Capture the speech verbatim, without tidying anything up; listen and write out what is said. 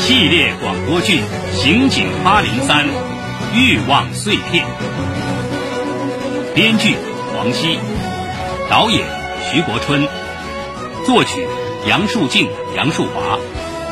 系列广播剧《刑警八零三》欲望碎片，编剧黄熙，导演徐国春，作曲杨树静、杨树华，